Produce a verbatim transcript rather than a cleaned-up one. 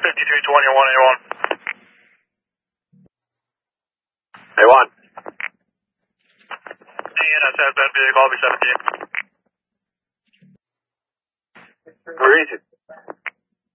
fifty-two twenty one A one. A one. D N S has been vehicle, I'll be seventeen. Where is it?